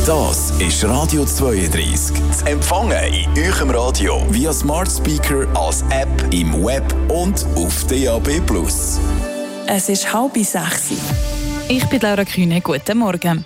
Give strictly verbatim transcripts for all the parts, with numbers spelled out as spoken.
Das ist Radio zweiunddreißig. Zu empfangen in eurem Radio via Smart Speaker, als App, im Web und auf D A B plus. Es ist halb sechs. Ich bin Laura Kühne. Guten Morgen.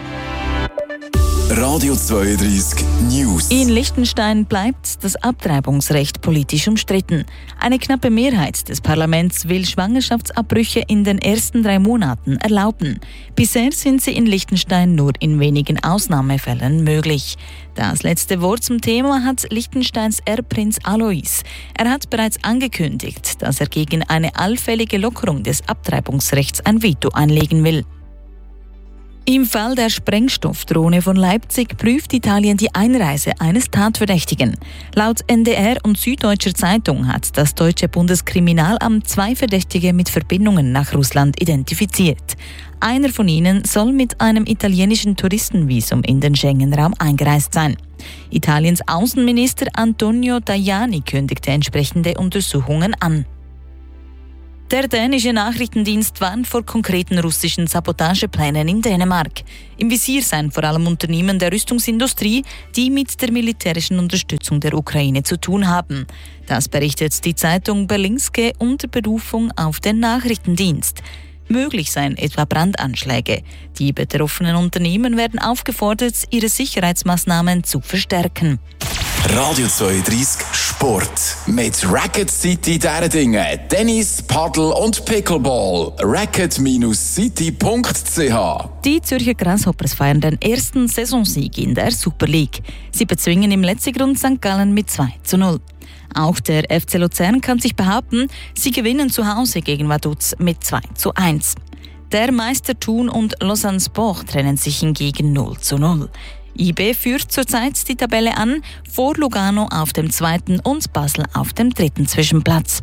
Radio zweiunddreißig News. In Liechtenstein bleibt das Abtreibungsrecht politisch umstritten. Eine knappe Mehrheit des Parlaments will Schwangerschaftsabbrüche in den ersten drei Monaten erlauben. Bisher sind sie in Liechtenstein nur in wenigen Ausnahmefällen möglich. Das letzte Wort zum Thema hat Liechtensteins Erbprinz Alois. Er hat bereits angekündigt, dass er gegen eine allfällige Lockerung des Abtreibungsrechts ein Veto einlegen will. Im Fall der Sprengstoffdrohne von Leipzig prüft Italien die Einreise eines Tatverdächtigen. Laut N D R und Süddeutscher Zeitung hat das deutsche Bundeskriminalamt zwei Verdächtige mit Verbindungen nach Russland identifiziert. Einer von ihnen soll mit einem italienischen Touristenvisum in den Schengen-Raum eingereist sein. Italiens Außenminister Antonio Tajani kündigte entsprechende Untersuchungen an. Der dänische Nachrichtendienst warnt vor konkreten russischen Sabotageplänen in Dänemark. Im Visier seien vor allem Unternehmen der Rüstungsindustrie, die mit der militärischen Unterstützung der Ukraine zu tun haben. Das berichtet die Zeitung Berlingske unter Berufung auf den Nachrichtendienst. Möglich seien etwa Brandanschläge. Die betroffenen Unternehmen werden aufgefordert, ihre Sicherheitsmaßnahmen zu verstärken. Radio zweiunddreißig Sport. Mit Racquet City Derdingen, Tennis, Paddel und Pickleball. Racquet City Punkt c h. Die Zürcher Grasshoppers feiern den ersten Saisonsieg in der Super League. Sie bezwingen im Letzigrund Sankt Gallen mit zwei zu null. Auch der F C Luzern kann sich behaupten, sie gewinnen zu Hause gegen Vaduz mit zwei zu eins. Der Meister Thun und Lausanne Sport trennen sich hingegen null zu null. I B führt zurzeit die Tabelle an, vor Lugano auf dem zweiten und Basel auf dem dritten Zwischenplatz.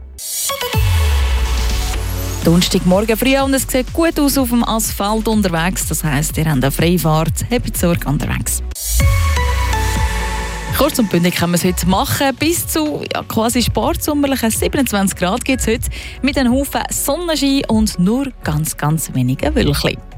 Donnerstagmorgen früh und es sieht gut aus auf dem Asphalt unterwegs. Das heisst, ihr habt eine Freifahrt. Habt Sorge unterwegs. Kurz und bündig können wir es heute machen. Bis zu ja, quasi sportsommerlichen siebenundzwanzig Grad gibt es heute mit einem Haufen Sonnenschein und nur ganz, ganz wenigen Wölkchen.